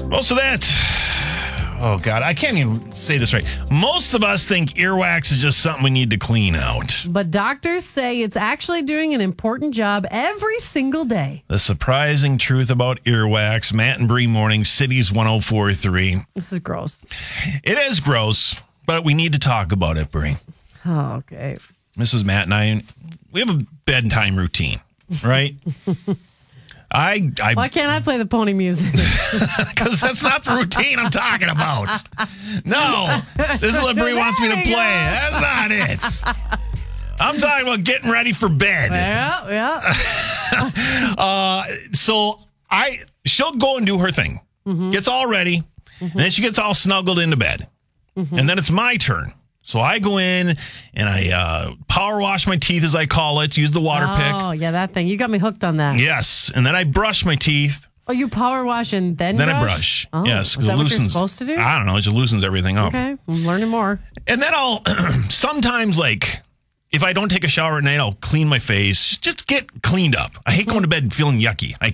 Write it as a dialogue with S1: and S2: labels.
S1: Most of that. Oh, God, I can't even say this right. Most of us think earwax is just something we need to clean out.
S2: But doctors say it's actually doing an important job every single day.
S1: The surprising truth about earwax. Matt and Bree Morning, Cities 104.3.
S2: This is gross.
S1: It is gross, but we need to talk about it, Bree.
S2: Oh, okay.
S1: Mrs. Matt and I, we have a bedtime routine, right?
S2: Why can't I play the pony music?
S1: Because that's not the routine I'm talking about. No, this is what Bree wants me to play. That's not it. I'm talking about getting ready for bed.
S2: Yeah.
S1: So she'll go and do her thing. Gets all ready, and then she gets all snuggled into bed. And then it's my turn. So I go in and I power wash my teeth, as I call it, use the water pick.
S2: Oh, yeah, that thing. You got me hooked on that.
S1: Yes. And then I brush my teeth.
S2: Oh, you power wash and then brush?
S1: I brush.
S2: Oh,
S1: yes.
S2: Is that what you're supposed to do?
S1: I don't know. It just loosens everything up.
S2: Okay. I'm learning more.
S1: And then I'll sometimes, like, if I don't take a shower at night, I'll clean my face. Just get cleaned up. I hate going to bed feeling yucky. I